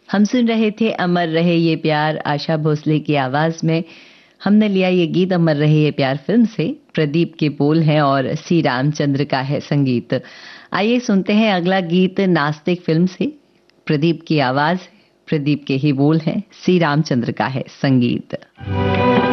हम सुन रहे थे अमर रहे ये प्यार आशा भोसले की आवाज में। हमने लिया ये गीत अमर रहे ये प्यार फिल्म से। प्रदीप के बोल हैं और सी रामचंद्र का है संगीत। आइए सुनते हैं अगला गीत नास्तिक फिल्म से। प्रदीप की आवाज, प्रदीप के ही बोल हैं, सी रामचंद्र का है संगीत।